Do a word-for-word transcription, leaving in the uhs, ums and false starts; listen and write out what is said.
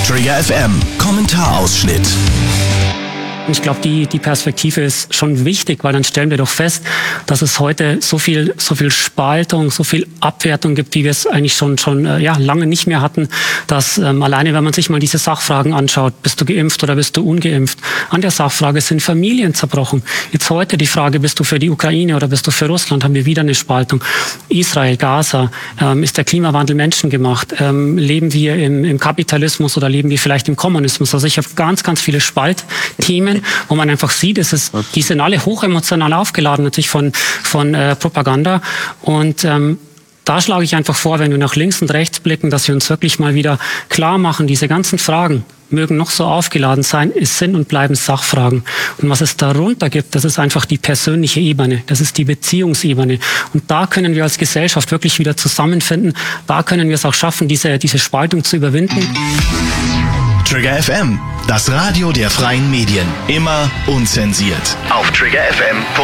Trigger F M, Kommentarausschnitt. Ich glaube, die, die Perspektive ist schon wichtig, weil dann stellen wir doch fest, dass es heute so viel, so viel Spaltung, so viel Abwertung gibt, wie wir es eigentlich schon, schon äh, ja, lange nicht mehr hatten, dass ähm, alleine, wenn man sich mal diese Sachfragen anschaut, bist du geimpft oder bist du ungeimpft, an der Sachfrage sind Familien zerbrochen. Jetzt heute die Frage, bist du für die Ukraine oder bist du für Russland, haben wir wieder eine Spaltung. Israel, Gaza, ähm, ist der Klimawandel menschengemacht? Ähm, leben wir im, im Kapitalismus oder leben wir vielleicht im Kommunismus? Also ich habe ganz, ganz viele Spaltthemen, wo man einfach sieht, es ist, die sind alle hochemotional aufgeladen, natürlich von, von äh, Propaganda. Und ähm, da schlage ich einfach vor, wenn wir nach links und rechts blicken, dass wir uns wirklich mal wieder klar machen, diese ganzen Fragen mögen noch so aufgeladen sein, es sind und bleiben Sachfragen. Und was es darunter gibt, das ist einfach die persönliche Ebene, das ist die Beziehungsebene. Und da können wir als Gesellschaft wirklich wieder zusammenfinden, da können wir es auch schaffen, diese, diese Spaltung zu überwinden. Trigger F M, das Radio der freien Medien. Immer unzensiert. Auf Trigger F M.